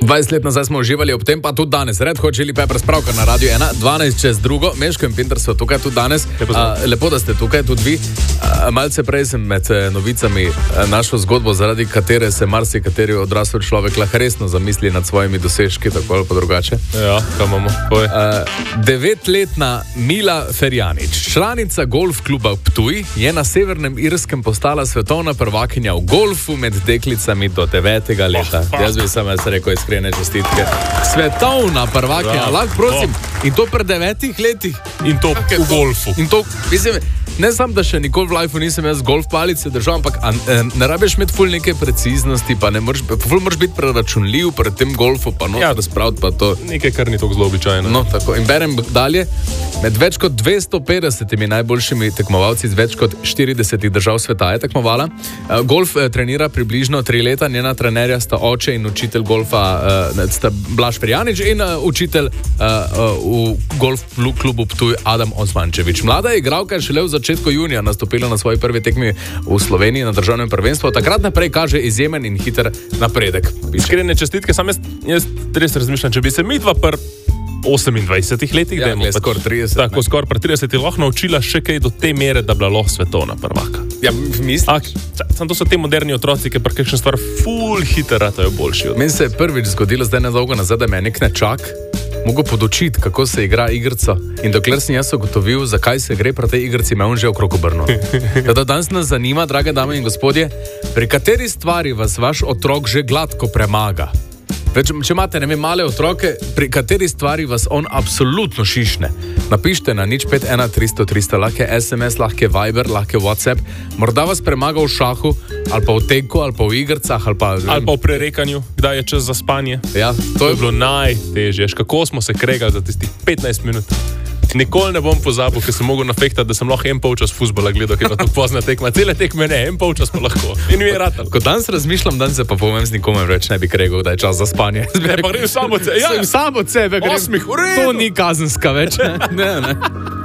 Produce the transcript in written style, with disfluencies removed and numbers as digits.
20 let nazaj smo uživali, ob tem pa tudi danes. Red Hot Chili Peppers pravkar na Radio 1, 12 čez drugo. Meško in Pinter so tukaj tudi danes. Lepo, da ste tukaj tudi vi. Malce prej sem med novicami našel zgodbo, zaradi katere se marsikateri odrasel človek lahko resno zamisli nad svojimi dosežki, tako ali pa drugače. Ja, kaj imamo? 9-letna Mila Ferjanič, članica golf kluba Ptuj, je na Severnem Irskem postala svetovna prvakinja v golfu med deklicami do 9. leta. Jaz bi samo rekel iskrene čestitke. Svetovna prvakinja, lahko prosim. In to pri 9 letih. In to v golfu. In to, mislim, ne znam, da še nikoli v lifeu nisem jaz golf palice držal, ampak ne rabiš imeti ful neke preciznosti, pa ne moraš biti preračunljiv pri tem golfu, pa razpraviti pa to. Nekaj, kar ni tako zelo običajno. No, tako. In berem dalje. Med več kot 250 najboljšimi tekmovalci iz več kot 40 držav sveta je tekmovala. Golf trenira približno 3 leta, njena trenerja sta oče in učitelj golfa, sta Blaž Ferjanič in učitelj v golf klubu Ptuj Adam Osmančevič. Mlada igralka je šele v začetku junija nastopila na svoji prvi tekmi v Sloveniji na državnem prvenstvu. Takrat naprej kaže izjemen in hiter napredek. Iskrene čestitke, sam jaz res razmišljam, če bi se midva 28 letih, skoraj 30. Tako, skoraj pri 30 lahko naučila še kaj do te mere, da bila lahko svetovna prvaka. Ja, misliš? To so te moderni otroci, ki pa kakšna stvar ful hiter ratajo boljši. Meni se je prvič zgodilo zdaj nedolgo nazaj, da me je nek nečak mogo podučiti, kako se igra igrica. In dokler sem jaz ugotovil, zakaj se gre pri tej igrici, me on že okrog obrnil. Teda danes nas zanima, drage dame in gospodje, pri kateri stvari vas vaš otrok že gladko premaga? Če imate, ne vem, male otroke, pri kateri stvari vas on absolutno šišne? Napište na 051-300-300, lahko je SMS, lahko je Viber, lahko je WhatsApp. Morda vas premaga v šahu, ali pa v teku, ali pa v igricah, ali pa v prerekanju, kdaj je čas za spanje. Ja, to je bilo najtežje. Kako smo se kregali za tistih 15 minut. Nikoli ne bom pozabil, ker sem mogel nafektati, da sem lahko en polčas fuzbola gledal, ker je to pozna tekma. Cele tekme ne, en polčas pa lahko. In mi je ratal. Ko danes razmišljam, dan se pa povem z nikomem več ne bi kregal, da je čas za spanje. Ne, pa grem samo od sebe. Samo od sebe grem. Osmih, v redu. To ni kazenska več. Ne.